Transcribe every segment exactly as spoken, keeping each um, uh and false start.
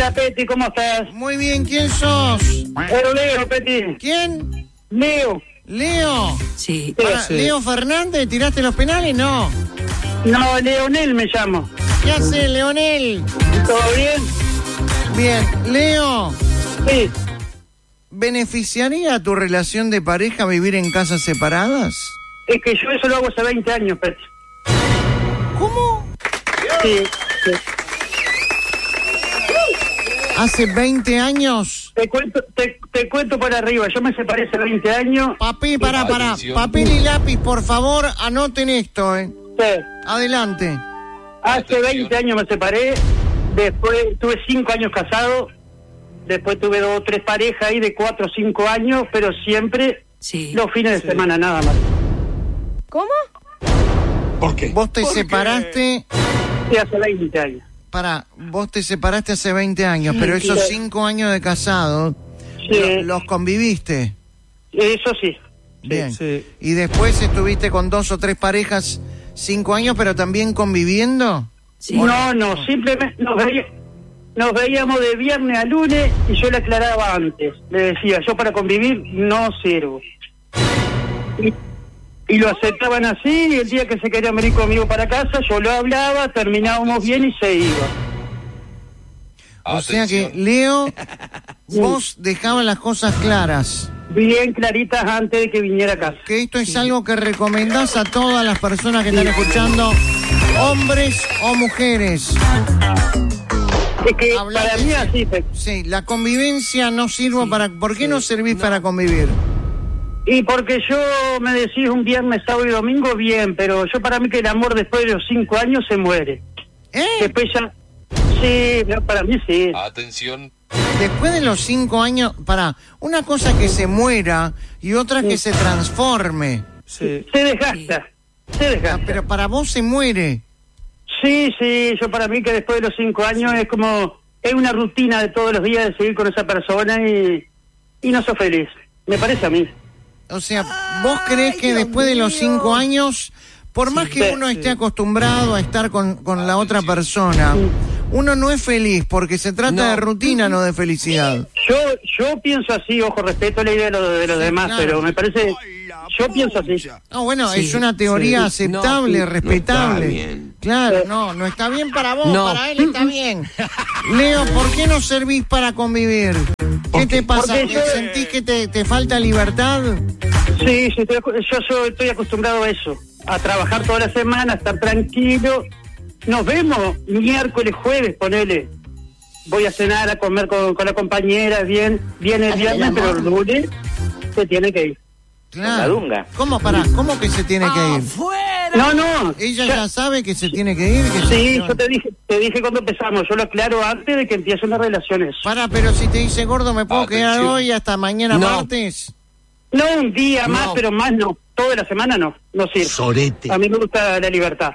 Hola, Peti, ¿cómo estás? Muy bien, ¿quién sos? Pero Leo, Peti. ¿Quién? Leo. Leo. Sí. Para, sí. ¿Leo Fernández? ¿Tiraste los penales? No. No, Leonel me llamo. ¿Qué hace, Leonel? ¿Todo bien? Bien, Leo, Sí. ¿beneficiaría a tu relación de pareja vivir en casas separadas? Es que yo eso lo hago hace veinte años, Peti. ¿Cómo? Sí, sí. ¿Hace veinte años? Te cuento, te, te cuento por arriba. Yo me separé hace veinte años. Papel, para, para. Atención. Papel y lápiz, por favor, anoten esto, ¿eh? Sí. Adelante. Hace Atención. veinte años me separé. Después tuve cinco años casado. Después tuve dos o tres parejas ahí de cuatro o cinco años, pero siempre Sí. los fines de semana nada más. ¿Cómo? ¿Por qué? Vos te separaste... Sí, hace veinte años. Para, vos te separaste hace veinte años, pero esos sí. cinco años de casado, Sí. lo- los conviviste. Eso sí. Bien. sí. Y después estuviste con dos o tres parejas cinco años, pero también conviviendo. Sí. No, no, simplemente nos, veía- nos veíamos de viernes a lunes y yo le aclaraba antes. Le decía, yo para convivir no sirvo. Y, y lo aceptaban así, y el día que se querían venir conmigo para casa, yo lo hablaba, terminábamos bien y se iba. O sea que, Atención. Leo, vos dejabas las cosas claras. Bien claritas antes de que viniera a casa. Que esto es algo que recomendás a todas las personas que están escuchando, hombres o mujeres. Es que Hablar para de- mí así, Pe- Sí, la convivencia no sirve para... ¿Por qué no servís para convivir? y porque yo me decís un viernes, sábado y domingo, bien, pero yo para mí que el amor después de los cinco años se muere. ¿Eh? Después ya... Sí, no, para mí sí. Atención. Después de los cinco años... Para, una cosa que se muera y otra que se transforme. Sí. Se desgasta, se Ah, desgasta. pero para vos se muere. Sí, sí, yo para mí que después de los cinco años es como... Es una rutina de todos los días de seguir con esa persona y... Y no sos feliz. Me parece a mí. O sea, ¿vos creés que después de los cinco años, por más que Sí, uno esté acostumbrado a estar con, con la otra persona, uno no es feliz porque se trata No. de rutina, no de felicidad? Yo yo pienso así, ojo, respeto la idea de, lo- de los demás, claro. pero me parece... Yo pienso así. No, bueno, Sí, es una teoría sí. aceptable, No, respetable. no está bien. Claro, no, no está bien para vos, No. para él está bien. Leo, ¿por qué no servís para convivir? ¿Qué te pasa? Porque yo- ¿Sentís que te, te falta libertad? Sí, sí, estoy acu- yo, yo estoy acostumbrado a eso, a trabajar toda la semana, a estar tranquilo. Nos vemos miércoles, jueves, ponele. Voy a cenar, a comer con, con la compañera, bien, viene el viernes, pero el lunes se tiene que ir. Claro. dunga. ¿Cómo, para? ¿Cómo que se tiene que ir? No, no. Ella ya- ya sabe que se tiene que ir. Que se- Sí, yo te dije, te dije cuando empezamos, yo lo aclaro antes de que empiecen las relaciones. Para, pero si te dice gordo, ¿me puedo quedar Atención. hoy hasta mañana No. martes? No un día más, No. pero más no. Toda la semana no, no sirve. A mí me gusta la libertad.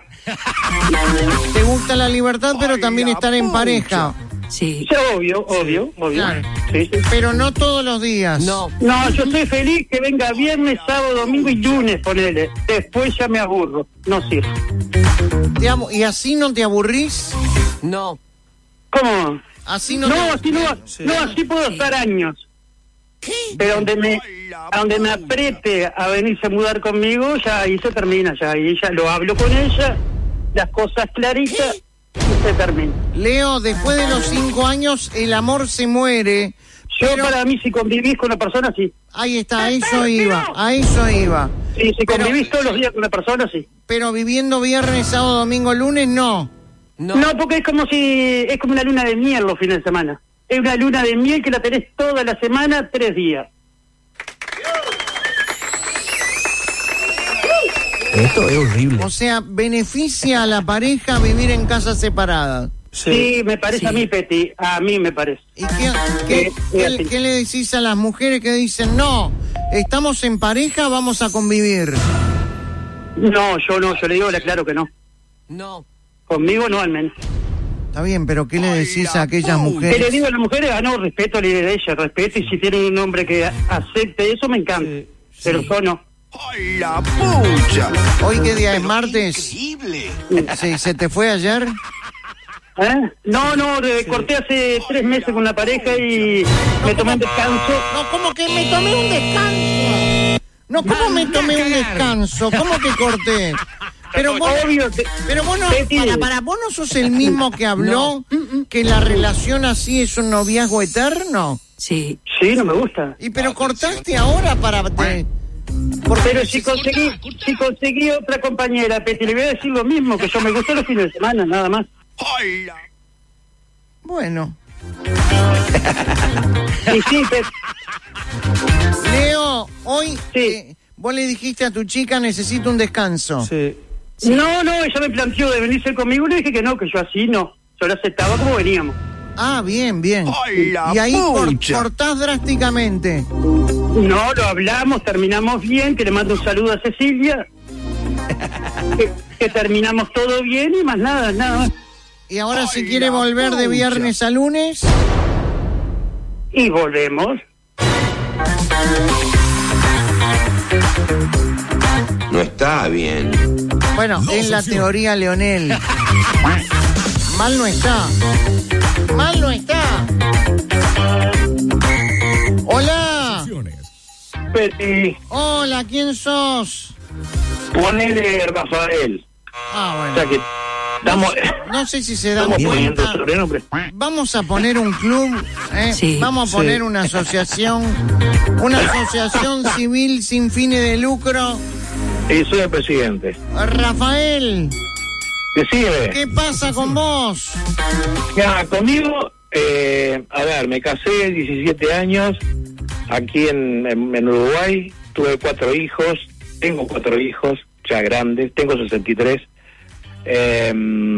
Te gusta la libertad, pero también estar en pareja. Sí. Sí, obvio, obvio, obvio. Claro. Sí, sí. Pero no todos los días. No. No, yo estoy feliz que venga viernes, sábado, domingo y lunes, ponele. Después ya me aburro. No sirve. Te amo- ¿Y así no te aburrís? No. ¿Cómo? Así no, No, te... así no, Sí. no, así puedo estar años. Pero donde me, a donde me apriete a venirse a mudar conmigo, ya ahí se termina, ya ahí ya lo hablo con ella, las cosas claritas y se termina. Leo, después de los cinco años, el amor se muere. Yo Pero para mí, si convivís con una persona, sí. ahí está, a eso iba, a eso iba. Sí, si Pero- convivís todos los días con una persona, sí. Pero viviendo viernes, sábado, domingo, lunes, no. No. No, porque es como si, es como una luna de miel los fines de semana. Es una luna de miel que la tenés toda la semana, tres días. Esto es horrible. O sea, beneficia a la pareja vivir en casas separadas. Sí, me parece Sí. a mí, Peti, a mí me parece. ¿Y qué, qué- Eh, qué- eh, qué le decís a las mujeres que dicen, no, estamos en pareja, vamos a convivir? No, yo no, yo le digo, le aclaro que no. No. Conmigo no, al menos. Está bien, pero ¿qué le decís a aquellas ¿Qué le mujeres? digo a las mujeres? Ah, no, respeto la idea de ella, respeto, y si tiene un hombre que a- acepte eso, me encanta. Sí, Pero sí. yo no. ¡Ay, la pucha! ¿Hoy qué día es martes? Increíble. Sí, ¿se te fue ayer? ¿Eh? No, no, eh, corté hace tres meses con una pareja y me tomé un descanso. No, ¿cómo que me tomé un descanso? No, ¿cómo me tomé un descanso? ¿Cómo que corté? Pero vos, Obvio, te- pero vos no, Betty. para, para, vos no sos el mismo que habló que la relación así es un noviazgo eterno. Sí. Sí, no me gusta. Y pero cortaste ahora para... te- porque Pero si conseguí, si conseguí otra compañera, Peti, le voy a decir lo mismo, que yo me gustó los fines de semana, nada más. ¡Hola! Bueno, Y sí, Peti, Leo, hoy Sí. eh, vos le dijiste a tu chica necesito un descanso. Sí. no, no, ella me planteó de venirse conmigo y le dije que no, que yo así no. Yo la aceptaba como veníamos. Ah, bien, bien. ¡Hola, Y ahí cor- pucha! cortás drásticamente. No, lo hablamos, terminamos bien, que le mando un saludo a Cecilia. que, que terminamos todo bien y más nada, nada más. Y ahora si Ay, quiere la volver de pucha. viernes a lunes, Y volvemos. No está bien. bueno, es la teoría Leonel. Mal no está. Mal no está. Hola. Peti, Hola, ¿quién sos? ponele Rafael. Ah, O sea bueno. que estamos, No sé si se dan estamos poniendo cuenta. sobrenombre. Vamos a poner un club, ¿eh? Sí, Vamos a poner una asociación, una asociación civil sin fines de lucro. Y soy el presidente. Rafael, Decime. ¿qué pasa con vos? Ya, conmigo, eh, a ver, me casé diecisiete años aquí en, en, en Uruguay, tuve cuatro hijos, tengo cuatro hijos ya grandes, tengo sesenta y tres. Eh,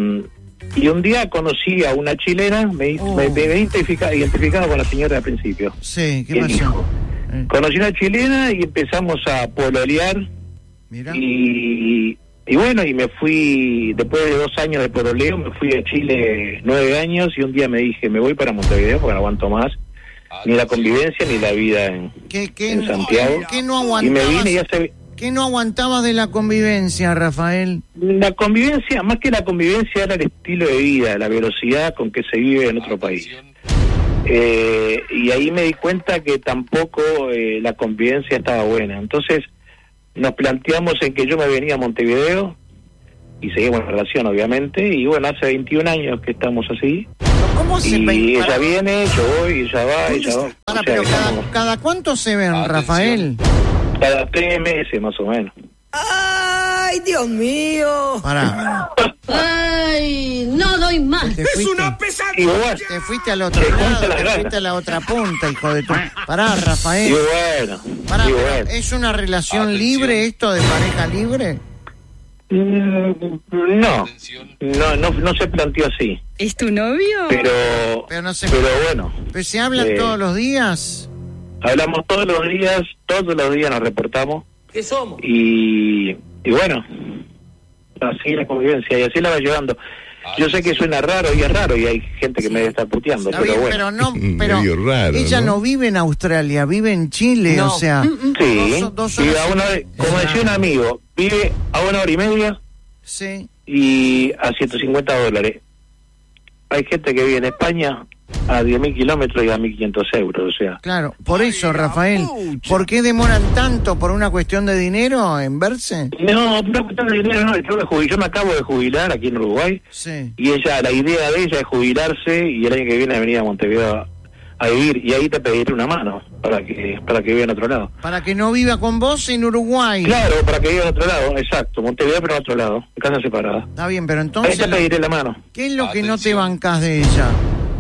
y un día conocí a una chilena, me, Oh. me, me identifica, identificado con la señora al principio. Sí, ¿qué El pasó? hijo. Eh, Conocí a una chilena y empezamos a pololear. Mira. Y, y bueno, y me fui, después de dos años de pololeo, me fui a Chile nueve años y un día me dije, me voy para Montevideo porque no aguanto más, ni la convivencia ni la vida en, ¿Qué, qué, en Santiago. ¿Qué no Y me aguantabas? vine y hace... ¿Qué no aguantabas de la convivencia, Rafael? La convivencia, más que la convivencia, era el estilo de vida, la velocidad con que se vive en otro país. Eh, y ahí me di cuenta que tampoco eh, la convivencia estaba buena. Entonces nos planteamos en que yo me venía a Montevideo y seguimos la relación, obviamente. Y bueno, hace veintiún años que estamos así. ¿Cómo se Y pe- ella para- viene, yo voy, ella va, ella va. para, O sea, pero que cada, estamos ¿cada cuánto se ven, Rafael? cada tres meses más o menos. ¡Ay, Dios mío! Pará. Ay, no doy más. Te ¡Es fuiste, una Y pesadilla! bueno, te fuiste al otro Te lado, cuento las te ganas. fuiste a la otra punta, hijo de tu... Pará, y Rafael. bueno, Pará, y pero bueno. ¿es una relación Atención. libre esto de pareja libre? Mm, No, no, no, no se planteó así. ¿Es tu novio? Pero, Pero no se- pero bueno, ¿Pero se hablan Eh. todos los días? hablamos todos los días, todos los días nos reportamos. ¿Qué somos? Y, y bueno, así la convivencia y así la va llevando. Yo sé que suena raro y es raro y hay gente que me debe estar puteando, Está pero bien, bueno. pero no, pero Medio raro, ella ¿no? ¿no? vive en Australia, vive en Chile, No. o sea, Sí, dos- dos y horas a una, y- vez- como Ah. decía un amigo, vive a una hora y media sí. y a ciento cincuenta dólares. Hay gente que vive en España a diez mil kilómetros y a mil quinientos euros, o sea. Claro, por eso, Ay, la Rafael, pucha. ¿por qué demoran tanto? ¿Por una cuestión de dinero en verse? No, no cuestión de dinero, no, yo me, jubil- yo me acabo de jubilar aquí en Uruguay Sí. y ella, la idea de ella es jubilarse y el año que viene venir a Montevideo a, a vivir y ahí te pediré una mano para que para que viva en otro lado. Para que no viva con vos en Uruguay. Claro, para que viva en otro lado, exacto, Montevideo pero en otro lado, en casa separada. Está bien, pero Ahí entonces, te pediré la mano. ¿qué es lo que no te Atención. bancas de ella?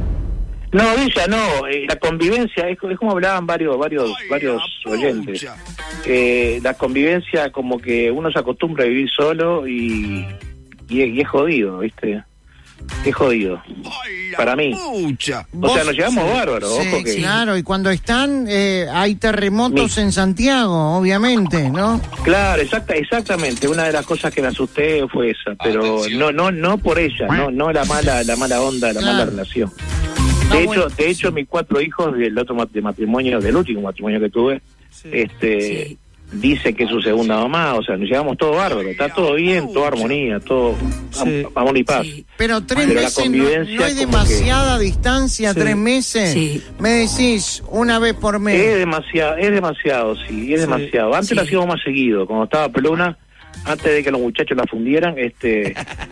No, de ella no, eh, la convivencia, es, co- es como hablaban varios varios Ay, varios la oyentes. pucha. Eh, la convivencia como que uno se acostumbra a vivir solo y, y, es- y es jodido, ¿viste? Es jodido. ¡Ay, la Para mí. pucha! O sea, nos llevamos bárbaro, Sí, ojo que... claro, y cuando están, eh, hay terremotos Mi- en Santiago, obviamente, ¿no? Claro, exacta, exactamente. Una de las cosas que me asusté fue esa, pero Atención. no, no, no por ella, no, no la mala, la mala onda, la Claro. mala relación. Está De bueno. hecho, de hecho, mis cuatro hijos del otro mat- de matrimonio, del último matrimonio que tuve, este, Sí. dice que es su segunda mamá, o sea, nos llevamos todo bárbaro, está todo bien, toda armonía, todo Sí. am- amor y paz. Sí. Pero tres Pero la meses no, convivencia no hay como demasiada distancia, Sí. tres meses. Sí. Me decís una vez por mes. Es demasiado, es demasiado, sí, es Sí. demasiado. Antes Sí. lo hacíamos más seguido, cuando estaba pelona, antes de que los muchachos la fundieran, este,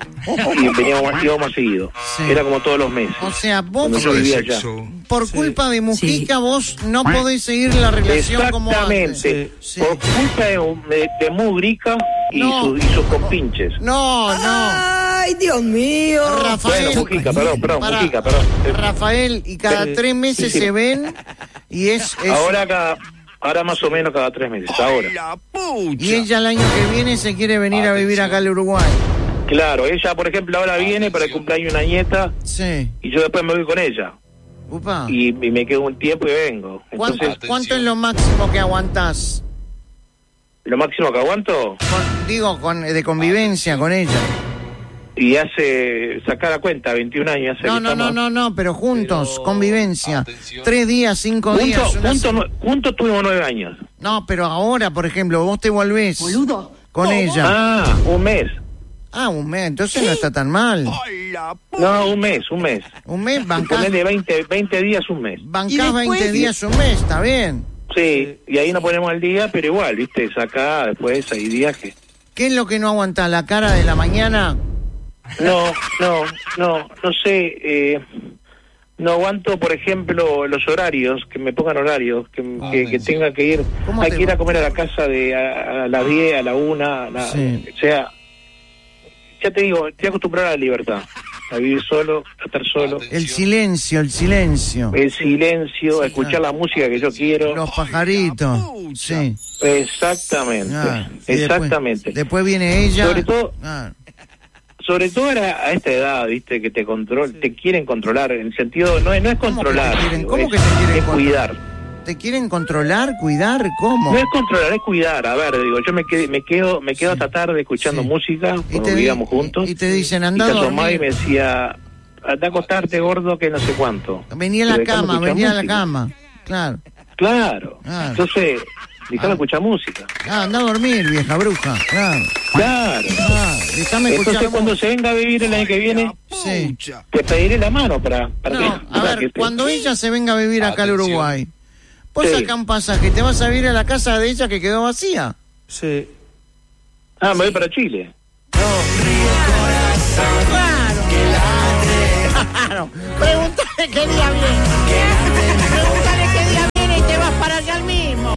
y veníamos más, íbamos más seguido. Sí. Era como todos los meses. O sea, vos Cuando yo vivía allá. por culpa de Mujica vos no podés seguir la relación como antes. Exactamente, Sí. por culpa de, de, de Mugrica y, No. sus, y sus compinches. No, no. Ay, Dios mío. Rafael, Bueno, Mujica, perdón, perdón, Pará. Mujica, perdón. Rafael, y cada Sí. tres meses Sí, sí. se ven y es, es- Ahora cada, ahora más o menos cada tres meses, ahora. La pucha. y ella el año que viene se quiere venir a vivir acá al Uruguay. Claro, ella, por ejemplo, ahora viene para el cumpleaños de una nieta Sí. y yo después me voy con ella. Upa. Y, y me quedo un tiempo y vengo. ¿Cuánto, Entonces, cuánto es lo máximo que aguantás? lo máximo que aguanto, Con- digo, con, de convivencia con ella. y hace, sacar la cuenta, veintiún años. Hace No, que no, no, estamos- no, no, pero juntos, Pero, convivencia. atención. Tres días, cinco días. Juntos una juntos se- nue- juntos tuvimos nueve años. No, pero ahora, por ejemplo, vos te volvés con ella. Ah, un mes. Ah, un mes, entonces no está tan mal. Ay, la pucha. No, un mes, un mes. Un mes, bancás, Ponele veinte, veinte días, un mes. ¿Y bancás después? veinte días, un mes, está bien. Sí, y ahí nos ponemos al día, pero igual, viste, saca después, hay días que... ¿Qué es lo que no aguantás? ¿La cara de la mañana? No, no, no, no sé, eh, no aguanto, por ejemplo, los horarios, que me pongan horarios, que, que, que tenga que ir, ¿Cómo hay te que ir a va? comer a la casa de a, a las diez, a la una, a la- Sí. o sea, ya te digo, estoy acostumbrado a la libertad, a vivir solo, a estar solo, El silencio, el silencio. el silencio, a escuchar la música que yo quiero. Los pajaritos. Sí. Exactamente, Ah, y después- exactamente. Después, viene ella. Sobre todo- Ah, Sobre todo a, a esta edad, viste, que te control, te quieren controlar, en el sentido, no, es- no es ¿Cómo que controlar, te quieren- digo, cómo es, que te quieren es controlar? cuidar. ¿Te quieren controlar, cuidar? ¿Cómo? No es controlar, es cuidar. A ver, digo, yo me quedo, me quedo, me quedo hasta tarde escuchando Sí. música, Y cuando te di- vivíamos juntos. y te dicen, y anda te a asomaba y dormir. me decía, anda a acostarte, gordo, que no sé cuánto. Venía a la Pero dejame cama, escuchar venía a la música. cama. Claro. Claro. Claro. Entonces, dejame Ah. escuchar música. Ah, anda a dormir, vieja bruja. Claro. Claro. Ah, déjame escuchar. Entonces, cuando se venga a vivir el año que viene, Sí. Pucha. te pediré la mano para, para No, que... a para ver, que te- cuando ella se venga a vivir acá al Atención. Uruguay, vos Sí. sacá un pasaje, te vas a vivir a la casa de ella que quedó vacía. Sí. Ah, me voy para Chile. Claro. Pregúntale qué día viene. Pregúntale qué día viene y te vas para allá al mismo.